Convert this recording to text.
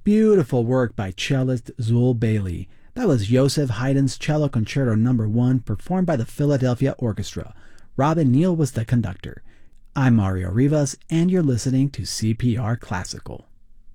Beautiful work by cellist Zul Bailey. That was Joseph Haydn's Cello Concerto No. 1, performed by the Philadelphia Orchestra. Robin Neal was the conductor. I'm Mario Rivas, and you're listening to CPR Classical.